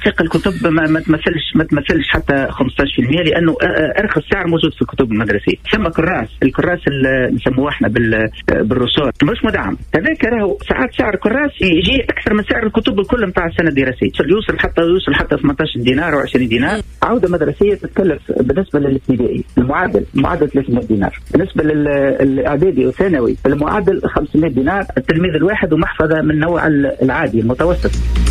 سعر الكتب ما تمثلش حتى 15%، لأنه أرخص سعر موجود في الكتب المدرسية. ثم الكراس اللي نسموه احنا بالرسول مش مدعم، هذاك راهو ساعات سعر الكراس يجي أكثر من سعر الكتب الكل متاع السنة الدراسية، يوصل حتى 18 دينار أو 20 دينار. عودة مدرسية تتكلف بالنسبة للابتدائي المعادل 300 دينار، بالنسبة للإعدادي والثانوي المعادل 500 دينار التلميذ الواحد، ومحفظة من النوع العادي المتوسط.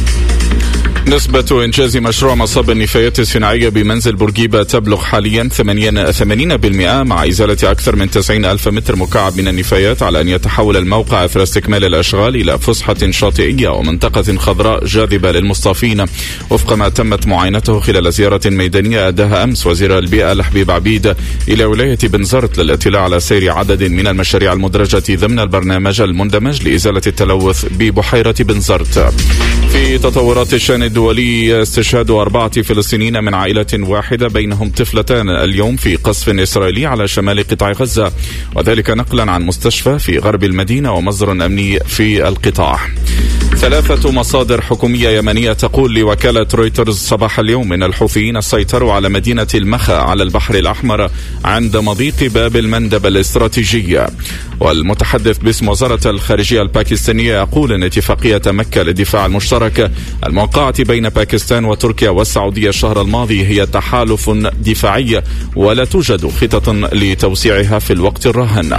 نسبة إنجاز مشروع مصب النفايات الصناعية بمنزل بورقيبة تبلغ حاليا 80% مع إزالة أكثر من 90,000 متر مكعب من النفايات، على أن يتحول الموقع أثر استكمال الأشغال إلى فسحة شاطئية ومنطقة خضراء جاذبة للمصطافين، وفق ما تمت معاينته خلال زيارة ميدانية أداها أمس وزير البيئة لحبيب عبيد إلى ولاية بنزرت للاطلاع على سير عدد من المشاريع المدرجة ضمن البرنامج المندمج لإزالة التلوث ببحيرة بنزرت. في تطورات الشأن الدولي، استشهاد 4 فلسطينيين من عائلة واحدة بينهم طفلتان اليوم في قصف إسرائيلي على شمال قطاع غزة، وذلك نقلا عن مستشفى في غرب المدينة ومصدر أمني في القطاع. 3 مصادر حكومية يمنية تقول لوكالة رويترز صباح اليوم إن الحوثيين سيطروا على مدينة المخا على البحر الأحمر عند مضيق باب المندب الاستراتيجية. والمتحدث باسم وزارة الخارجية الباكستانية يقول أن اتفاقية مكة للدفاع المشترك الموقعة بين باكستان وتركيا والسعودية الشهر الماضي هي تحالف دفاعي ولا توجد خطط لتوسيعها في الوقت الراهن.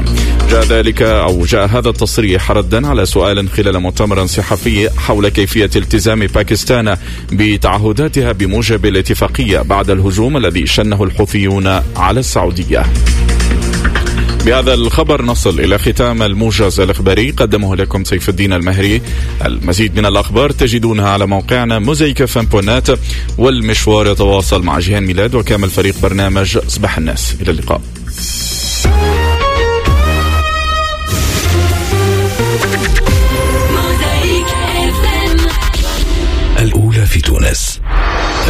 جاء هذا التصريح ردا على سؤال خلال مؤتمر صحفي حول كيفية التزام باكستان بتعهداتها بموجب الاتفاقية بعد الهجوم الذي شنه الحوثيون على السعودية. بهذا الخبر نصل إلى ختام الموجز الإخباري، قدمه لكم سيف الدين المهري. المزيد من الأخبار تجدونها على موقعنا mozaikfm.net، والمشوار يتواصل مع جيهان ميلاد وكامل فريق برنامج صباح الناس. إلى اللقاء.